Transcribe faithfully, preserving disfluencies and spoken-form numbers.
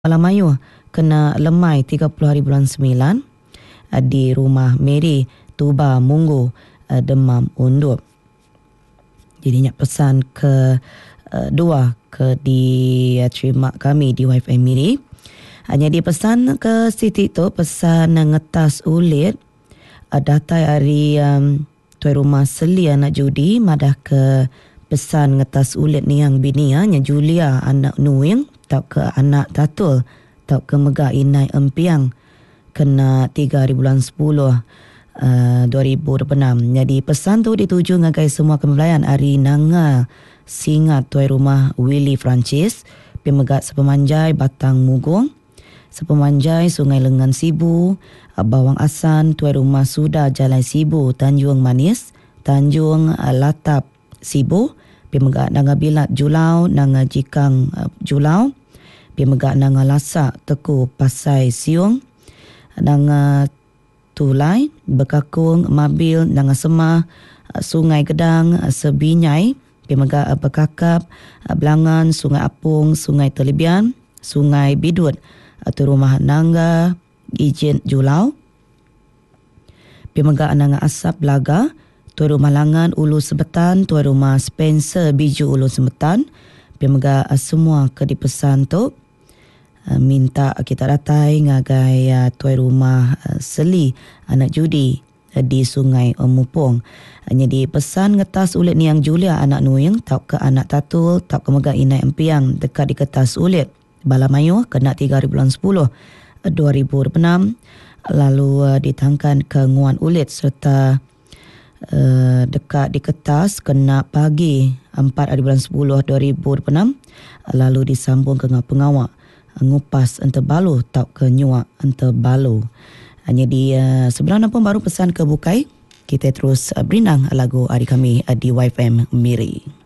Malam Ayuh kena lemai tiga puluh hari bulan sembilan uh, di rumah Mary Tuba Munggu, uh, Demam Undup. Jadi nak pesan ke uh, dua ke di uh, terima kami di Y F M Miri. Hanya dipesan ke Siti tu pesan ngetas ulit uh, datai hari um, tuai rumah Seli anak judi madah ke pesan ngetas ulit ni yang bini nya Julia anak Nuing tau ke anak Tatul tau ke Megah Inai Empiang kena tiga hari bulan sepuluh uh, dua ribu dua puluh enam. Jadi pesan tu dituju ngagai semua kemulayan hari nanga singat tuai rumah Willy Francis pemegat sepemanjai Batang Mugung, sepemanjai Sungai Lengan Sibu, uh, Bawang Asan tuai rumah Suda Jalan Sibu Tanjung Manis, Tanjung uh, Latap Sibu, pemegat nanga Bilat Julau nanga Jikang uh, Julau, pemegat nanga Lasak Teku Pasai Siung, nanga Tulai Bekakung Mabil nanga Semah, Sungai Gedang Sebinyai, pemegat Bekakap Belangan, Sungai Apung, Sungai Telibian, Sungai Bidut atau rumah nanga Ijen Julau, pemegat nanga Asap Belaga, tuai rumah Langan Ulu Sebetan, tuai rumah Spencer Biju Ulu Sebetan, pemegat semua ke dipesan tu Uh, minta kita datai ngagai uh, tuai rumah uh, Seli anak judi uh, di Sungai uh, Mupong. Hanya uh, pesan ngetas ulit ni yang Julia anak Nuing tau ke anak Tatul tau ke Megah Inai Empiang dekat di kertas ulit Balamayuh kena tiga hari bulan sepuluh uh, dua ribu dua puluh enam. Lalu uh, ditangkan ke Nguan Ulit serta uh, dekat di kertas kena pagi empat hari bulan sepuluh dua ribu dua puluh enam. Lalu disambung ke pengawak ngupas ente balu tau ke nyuak ente balu. Hanya di uh, sebelah pun baru pesan ke bukai. Kita terus uh, berinang lagu hari kami uh, di Y F M Miri.